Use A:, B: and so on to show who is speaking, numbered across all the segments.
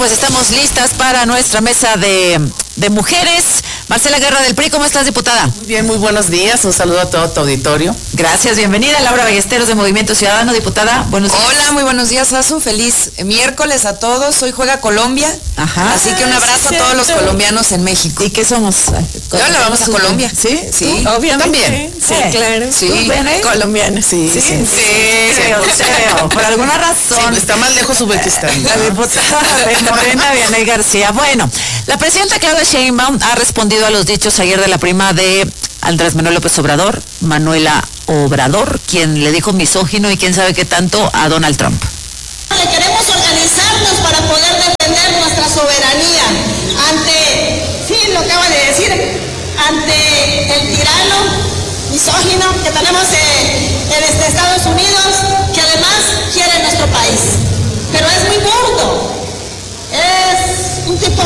A: Pues estamos listas para nuestra mesa de mujeres. Marcela Guerra del PRI, ¿cómo estás, diputada?
B: Muy bien, muy buenos días. Un saludo a todo tu auditorio.
A: Gracias, bienvenida. Laura Ballesteros de Movimiento Ciudadano, diputada. Buenos días.
C: Hola, muy buenos días, Azu. Feliz miércoles a todos. Hoy juega Colombia.
A: Ajá.
C: Así que un abrazo a todos los colombianos en México.
A: ¿Y qué somos?
C: Yo le vamos a Colombia.
A: ¿Sí?
C: Sí.
B: Obviamente. También.
C: Sí, claro.
A: Sí. ¿Tú vienes?
B: Colombiana, sí.
A: Creo. Por alguna razón.
B: Sí, está más lejos Uzbekistán.
A: La diputada de Morena, Vianey García. Bueno, la presidenta Claudia Sheinbaum ha respondido a los dichos ayer de la prima de Andrés Manuel López Obrador, Manuela Obrador, quien le dijo misógino y quién sabe qué tanto a Donald Trump.
D: Queremos organizarnos para poder defender nuestra soberanía ante, sí, lo acaba de decir, ante el tirano misógino que tenemos en Estados Unidos, que además quiere nuestro país. Pero es muy burdo, es un tipo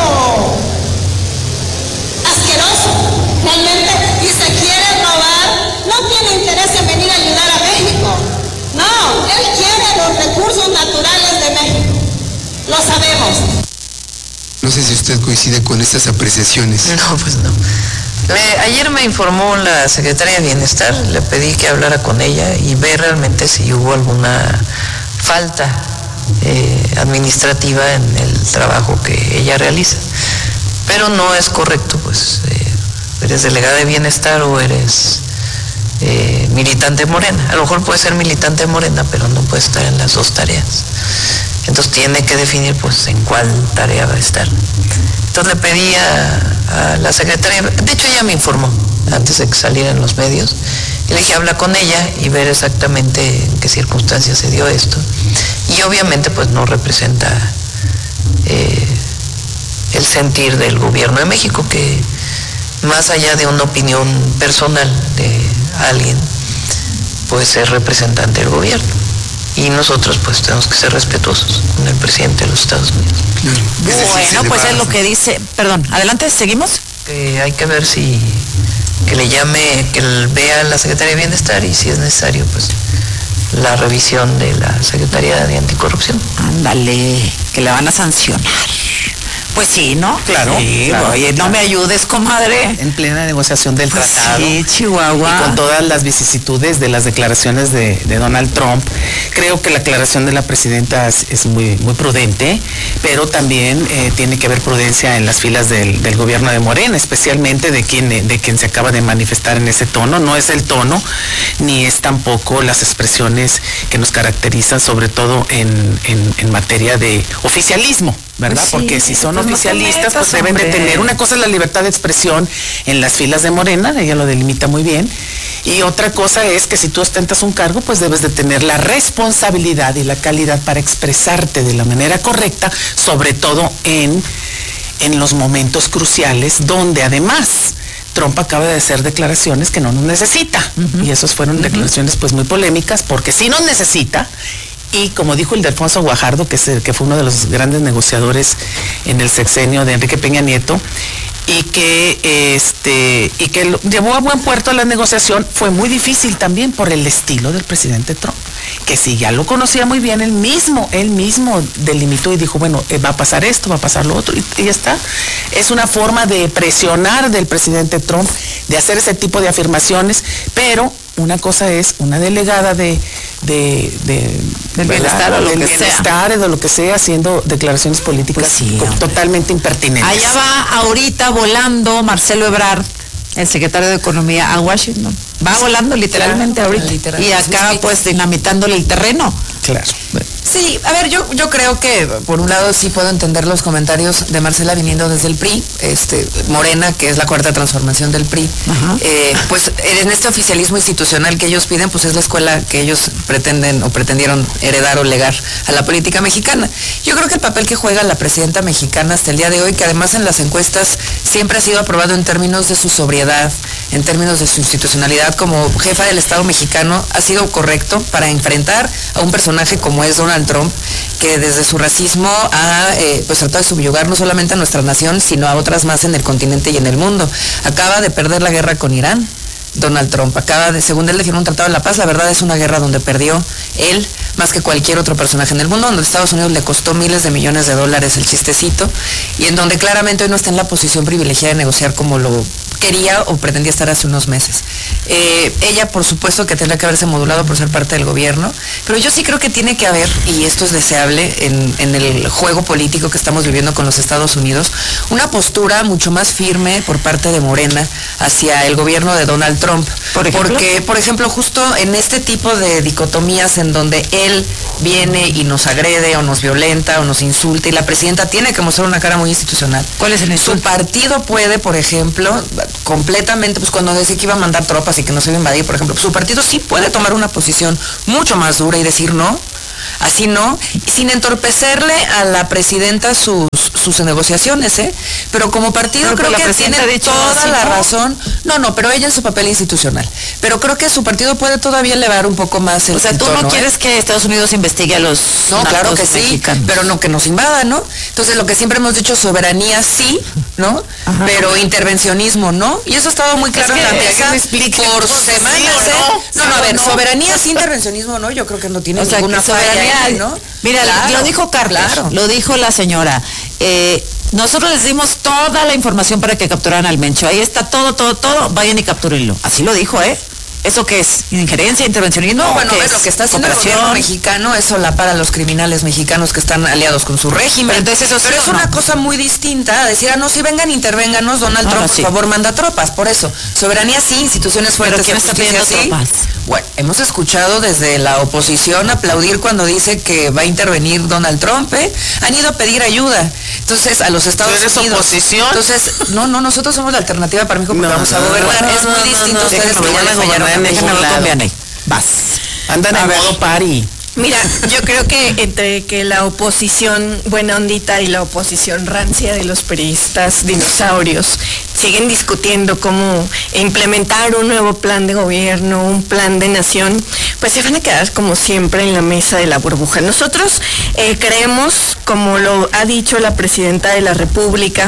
D: asqueroso, realmente, y se quiere robar, no tiene interés en venir a ayudar a México. No, él quiere los recursos naturales de México. Lo sabemos.
E: No sé si usted coincide con estas apreciaciones.
F: No, pues no. Ayer me informó la secretaria de Bienestar, le pedí que hablara con ella y ver realmente si hubo alguna falta administrativa en el trabajo que ella realiza. Pero no es correcto, pues eres delegada de Bienestar o eres militante Morena. A lo mejor puede ser militante Morena, pero no puede estar en las dos tareas. Entonces tiene que definir pues en cuál tarea va a estar. Entonces le pedí a la secretaria, de hecho ella me informó antes de que saliera en los medios, y le dije habla con ella y ver exactamente en qué circunstancias se dio esto. Y obviamente pues no representa el sentir del gobierno de México, que más allá de una opinión personal de alguien, pues es representante del gobierno. Y nosotros pues tenemos que ser respetuosos con el presidente de los Estados Unidos.
E: Claro.
A: Bueno, pues es lo que dice, perdón, adelante, ¿seguimos?
F: Hay que ver si, que le llame, que vea a la Secretaría de Bienestar y si es necesario pues la revisión de la Secretaría de Anticorrupción.
A: Ándale, que le van a sancionar. Pues sí, ¿no?
B: Claro.
A: Sí,
B: claro,
A: oye, no me ayudes, comadre.
B: En plena negociación del
A: Pues
B: tratado.
A: sí, Chihuahua.
B: Y con todas las vicisitudes de las declaraciones de Donald Trump, creo que la aclaración de la presidenta es muy prudente, pero también tiene que haber prudencia en las filas del gobierno de Morena, especialmente de quien se acaba de manifestar en ese tono. No es el tono, ni es tampoco las expresiones que nos caracterizan, sobre todo en materia de oficialismo, ¿verdad?
A: Pues sí,
B: porque si son
A: pues
B: oficialistas,
A: no te metas,
B: pues deben de
A: hombre.
B: tener, una cosa es la libertad de expresión en las filas de Morena, ella lo delimita muy bien, y otra cosa es que si tú ostentas un cargo, pues debes de tener la responsabilidad y la calidad para expresarte de la manera correcta, sobre todo en los momentos cruciales, donde además Trump acaba de hacer declaraciones que no nos necesita, y esas fueron declaraciones pues muy polémicas, porque sí nos necesita. Y como dijo Ildefonso Guajardo, que fue uno de los grandes negociadores en el sexenio de Enrique Peña Nieto, y que llevó a buen puerto la negociación, fue muy difícil también por el estilo del presidente Trump, que si ya lo conocía muy bien, él mismo delimitó y dijo, bueno, va a pasar esto, va a pasar lo otro, y ya está. Es una forma de presionar del presidente Trump, de hacer ese tipo de afirmaciones, pero una cosa es una delegada del
A: bienestar o lo que sea.
B: De lo que sea, haciendo declaraciones políticas
A: Pues sí,
B: totalmente impertinentes.
A: Allá va ahorita volando Marcelo Ebrard, el secretario de Economía, a Washington. Va volando literalmente ahorita. Y acá pues dinamitándole el terreno.
B: Claro.
C: Sí, a ver, yo creo que por un lado sí puedo entender los comentarios de Marcela viniendo desde el PRI, Morena, que es la cuarta transformación del PRI, pues en este oficialismo institucional que ellos piden, pues es la escuela que ellos pretenden o pretendieron heredar o legar a la política mexicana. Yo creo que el papel que juega la presidenta mexicana hasta el día de hoy, que además en las encuestas siempre ha sido aprobado en términos de su sobriedad, en términos de su institucionalidad como jefa del Estado mexicano, ha sido correcto para enfrentar a un personaje como es Donald Trump, que desde su racismo ha pues tratado de subyugar no solamente a nuestra nación, sino a otras más en el continente y en el mundo. Acaba de perder la guerra con Irán. Donald Trump. Según él, definió un tratado de la paz. La verdad es una guerra donde perdió él más que cualquier otro personaje en el mundo, donde Estados Unidos le costó miles de millones de dólares el chistecito, y en donde claramente hoy no está en la posición privilegiada de negociar como lo quería o pretendía estar hace unos meses. Ella, por supuesto, que tendrá que haberse modulado por ser parte del gobierno, pero yo sí creo que tiene que haber, y esto es deseable en el juego político que estamos viviendo con los Estados Unidos, una postura mucho más firme por parte de Morena hacia el gobierno de Donald Trump. Porque, por ejemplo, justo en este tipo de dicotomías en donde él viene y nos agrede o nos violenta o nos insulta y la presidenta tiene que mostrar una cara muy institucional.
A: ¿Cuál es el insulto?
C: Su partido puede, por ejemplo, completamente, pues cuando decía que iba a mandar tropas y que no se iba a invadir, por ejemplo, su partido sí puede tomar una posición mucho más dura y decir no, así no, sin entorpecerle a la presidenta sus negociaciones, pero como partido creo que tiene toda la razón. No, pero ella en su papel institucional. Pero creo que su partido puede todavía elevar un poco más el
A: tú no quieres que Estados Unidos investigue a los
C: claro que sí,
A: mexicanos,
C: pero no que nos invada, ¿no? Entonces lo que siempre hemos dicho, soberanía sí, ¿no? Ajá. Pero intervencionismo no. Y eso ha estado muy claro en la mesa por semanas, a ver, soberanía sí, intervencionismo no, yo creo que no tiene ninguna falla, ¿no?
A: Mira, lo dijo Carlos, lo dijo la señora. Nosotros les dimos toda la información para que capturaran al Mencho. Ahí está todo, vayan y captúrenlo. Así lo dijo, ¿Eso qué es? ¿Injerencia, intervencionismo?
C: No, bueno, lo que está haciendo el gobierno mexicano es solapar a los criminales mexicanos que están aliados con su régimen.
A: Pero entonces
C: pero es una cosa muy distinta a decir, sí, vengan, intervénganos, Donald Trump, por favor, manda tropas. Por eso, soberanía sí, instituciones fuertes.
A: ¿Pero quién está pidiendo tropas?
C: Bueno, hemos escuchado desde la oposición aplaudir cuando dice que va a intervenir Donald Trump, Han ido a pedir ayuda. Entonces, a los Estados Unidos.
B: ¿Oposición?
C: Entonces, no, nosotros somos la alternativa para México porque vamos a gobernar. Es muy distinto ustedes que ya les fallaron.
A: Vas.
B: Andan en modo party.
G: Mira, yo creo que entre que la oposición buena ondita y la oposición rancia de los priistas dinosaurios siguen discutiendo cómo implementar un nuevo plan de gobierno, un plan de nación, pues se van a quedar como siempre en la mesa de la burbuja. Nosotros creemos, como lo ha dicho la presidenta de la República,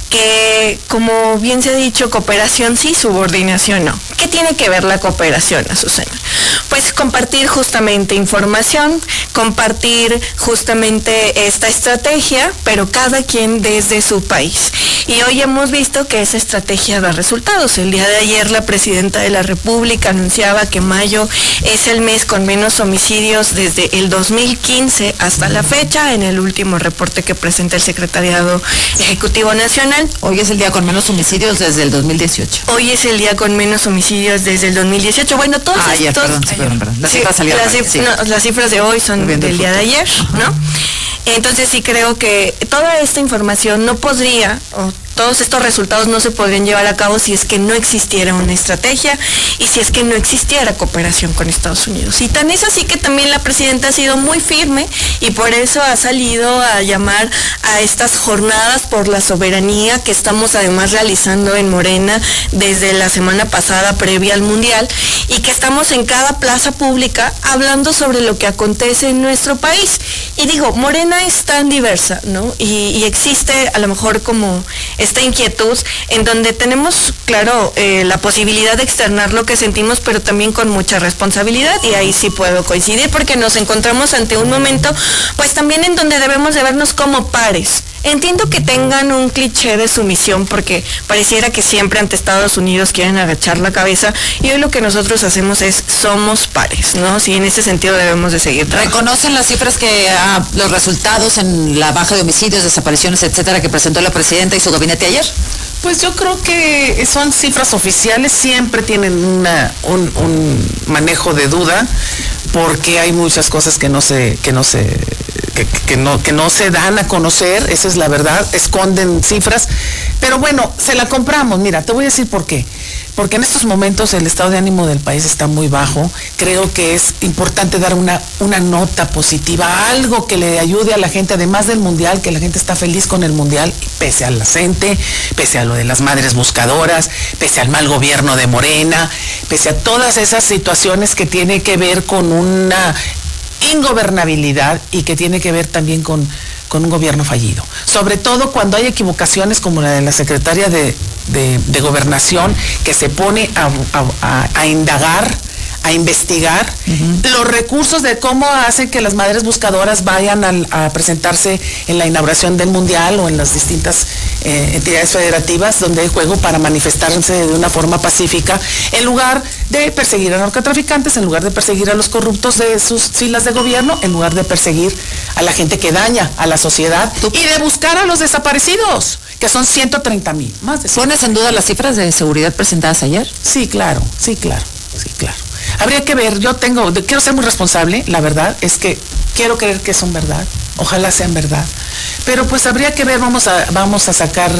G: que, como bien se ha dicho, cooperación sí, subordinación no. ¿Qué tiene que ver la cooperación, Azucena? Pues compartir justamente información, compartir justamente esta estrategia, pero cada quien desde su país. Y hoy hemos visto que esa estrategia da resultados. El día de ayer la presidenta de la República anunciaba que mayo es el mes con menos homicidios desde el 2015 hasta la fecha, en el último reporte que presenta el Secretariado Ejecutivo Nacional.
A: Hoy es el día con menos homicidios desde el 2018.
G: Hoy es el día con menos homicidios desde el 2018. Bueno, todos estos...
A: Perdón. Las cifras salieron.
G: Las cifras de hoy son del día de ayer, ¿no? Entonces sí creo que toda esta información no podría, o todos estos resultados no se podrían llevar a cabo si es que no existiera una estrategia y si es que no existiera cooperación con Estados Unidos. Y tan es así que también la presidenta ha sido muy firme y por eso ha salido a llamar a estas jornadas por la soberanía que estamos además realizando en Morena desde la semana pasada previa al Mundial y que estamos en cada plaza pública hablando sobre lo que acontece en nuestro país. Y digo, Morena es tan diversa, ¿no? Y existe a lo mejor como esta inquietud en donde tenemos, claro, la posibilidad de externar lo que sentimos, pero también con mucha responsabilidad, y ahí sí puedo coincidir porque nos encontramos ante un momento, pues también en donde debemos de vernos como pares. Entiendo que tengan un cliché de sumisión porque pareciera que siempre ante Estados Unidos quieren agachar la cabeza y hoy lo que nosotros hacemos es somos pares, ¿no? Sí, en ese sentido debemos de seguir trabajando.
A: ¿Reconocen las cifras los resultados en la baja de homicidios, desapariciones, etcétera, que presentó la presidenta y su gabinete ayer?
B: Pues yo creo que son cifras oficiales, siempre tienen un manejo de duda, porque hay muchas cosas que no se dan a conocer, esa es la verdad, esconden cifras, pero bueno, se la compramos. Mira, te voy a decir por qué. Porque en estos momentos el estado de ánimo del país está muy bajo. Creo que es importante dar una nota positiva, algo que le ayude a la gente, además del Mundial, que la gente está feliz con el Mundial, pese al acente, pese a lo de las madres buscadoras, pese al mal gobierno de Morena, pese a todas esas situaciones que tiene que ver con una ingobernabilidad y que tiene que ver también con un gobierno fallido. Sobre todo cuando hay equivocaciones como la de la secretaria de Gobernación, que se pone a indagar, a investigar los recursos de cómo hacen que las madres buscadoras vayan a presentarse en la inauguración del Mundial o en las distintas entidades federativas donde hay juego para manifestarse de una forma pacífica, en lugar de perseguir a narcotraficantes, en lugar de perseguir a los corruptos de sus filas de gobierno, en lugar de perseguir a la gente que daña a la sociedad y de buscar a los desaparecidos, que son 130,000. Más de 100.
A: ¿Pones en duda las cifras de seguridad presentadas ayer?
B: Sí, claro. Habría que ver, quiero ser muy responsable, la verdad es que quiero creer que son verdad, ojalá sean verdad, pero pues habría que ver, vamos a sacar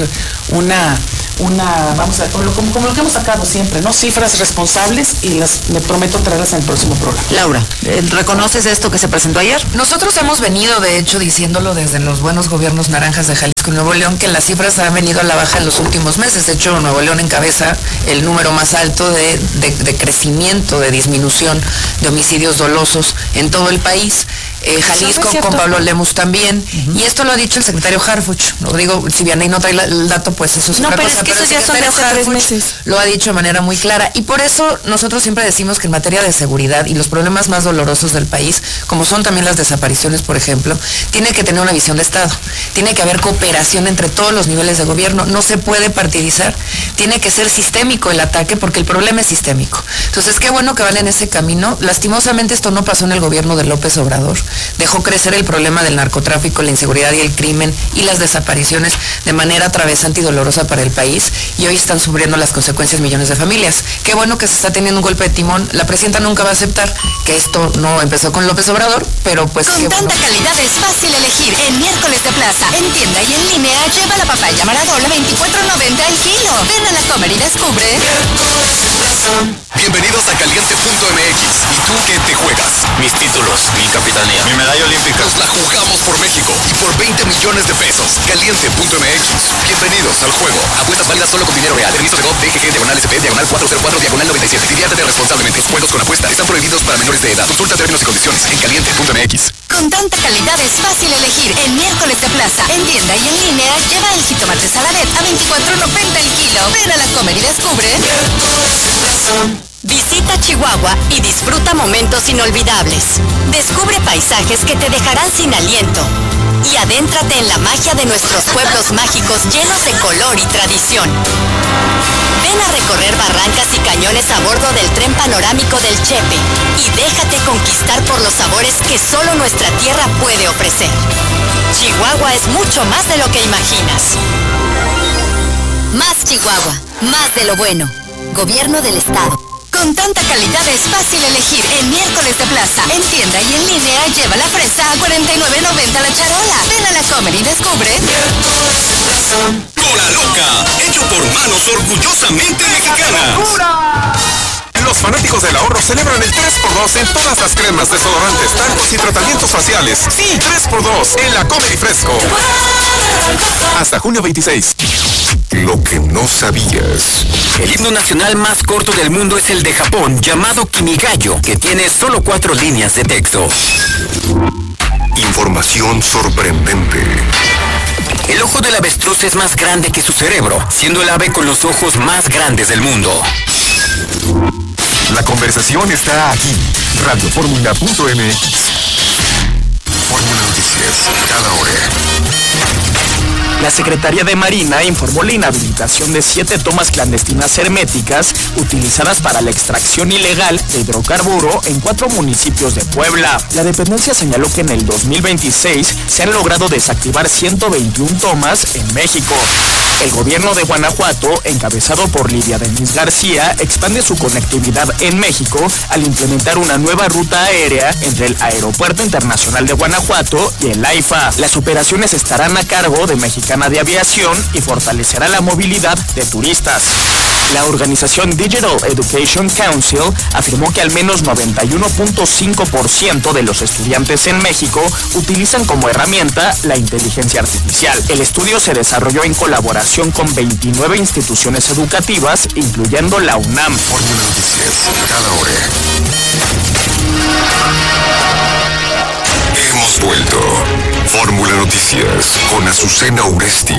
B: como lo que hemos sacado siempre, ¿no? Cifras responsables y me prometo traerlas en el próximo programa.
A: Laura, ¿reconoces esto que se presentó ayer?
C: Nosotros hemos venido, de hecho, diciéndolo desde los buenos gobiernos naranjas de Jalisco y Nuevo León, que las cifras han venido a la baja en los últimos meses. De hecho, Nuevo León encabeza el número más alto de crecimiento, de disminución de homicidios dolosos en todo el país. Jalisco con Pablo Lemus también, y esto lo ha dicho el secretario Harfuch. No digo, si Vianey no trae el dato, pues eso es otra cosa.
G: Es que eso ya son de hace 3 meses.
C: Lo ha dicho de manera muy clara, y por eso nosotros siempre decimos que en materia de seguridad y los problemas más dolorosos del país, como son también las desapariciones, por ejemplo, tiene que tener una visión de Estado, tiene que haber cooperación entre todos los niveles de gobierno, no se puede partidizar, tiene que ser sistémico el ataque porque el problema es sistémico. Entonces, qué bueno que van en ese camino. Lastimosamente esto no pasó en el gobierno de López Obrador. Dejó crecer el problema del narcotráfico, la inseguridad y el crimen y las desapariciones de manera atravesante y dolorosa para el país, y hoy están sufriendo las consecuencias millones de familias. Qué bueno que se está teniendo un golpe de timón. La presidenta nunca va a aceptar que esto no empezó con López Obrador, pero pues
H: con tanta calidad es fácil elegir. En miércoles de plaza, en tienda y en línea, lleva la papaya Maradona a $24.90 el kilo. Ven a la Comer y descubre.
I: Bienvenidos a Caliente.mx. ¿Y tú qué te juegas?
J: Mis títulos, mi capitanía, mi medalla olímpica.
I: Nos la jugamos por México y por 20 millones de pesos. Caliente.mx. Bienvenidos al juego. Apuestas válidas solo con dinero real. Permiso de DGG/SP/404/97. Diviértete responsablemente. Los juegos con apuesta están prohibidos para menores de edad. Consulta términos y condiciones en Caliente.mx.
H: Con tanta calidad es fácil elegir. En miércoles de plaza, en tienda y en línea, lleva el jitomate Saladet a $24.90 el kilo. Ven a la Comer y descubre. Visita Chihuahua y disfruta momentos inolvidables. Descubre paisajes que te dejarán sin aliento. Y adéntrate en la magia de nuestros pueblos mágicos llenos de color y tradición. Ven a recorrer barrancas y cañones a bordo del tren panorámico del Chepe y déjate conquistar por los sabores que solo nuestra tierra puede ofrecer. Chihuahua es mucho más de lo que imaginas. Más Chihuahua, más de lo bueno. Gobierno del Estado. Con tanta calidad es fácil elegir. En miércoles de plaza, en tienda y en línea, lleva la fresa a $49.90 la charola. Ven a la Comer y descubre.
I: Cola Loca, hecho por manos orgullosamente mexicanas. Los fanáticos del ahorro celebran el 3x2 en todas las cremas, desodorantes, talcos y tratamientos faciales. Sí, 3x2 en la Comer y Fresco. Hasta junio 26. Lo que no sabías.
J: El himno nacional más corto del mundo es el de Japón, llamado Kimigayo, que tiene solo 4 líneas de texto.
I: Información sorprendente.
J: El ojo del avestruz es más grande que su cerebro, siendo el ave con los ojos más grandes del mundo.
I: La conversación está aquí. Radioformula.mx. Fórmula Noticias, cada hora.
K: La Secretaría de Marina informó la inhabilitación de 7 tomas clandestinas herméticas utilizadas para la extracción ilegal de hidrocarburo en 4 municipios de Puebla. La dependencia señaló que en el 2026 se han logrado desactivar 121 tomas en México. El gobierno de Guanajuato, encabezado por Lidia Denise García, expande su conectividad en México al implementar una nueva ruta aérea entre el Aeropuerto Internacional de Guanajuato y el AIFA. Las operaciones estarán a cargo de Mexicana de Aviación y fortalecerá la movilidad de turistas. La organización Digital Education Council afirmó que al menos 91.5% de los estudiantes en México utilizan como herramienta la inteligencia artificial. El estudio se desarrolló en colaboración con 29 instituciones educativas, incluyendo la UNAM.
I: Fórmula Noticias, cada hora. Hemos vuelto. Fórmula Noticias con Azucena Uresti